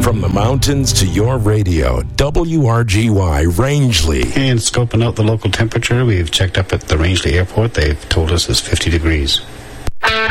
From the mountains to your radio, WRGY Rangeley. And scoping out the local temperature, we've checked up at the Rangeley Airport. They've told us it's 50 degrees.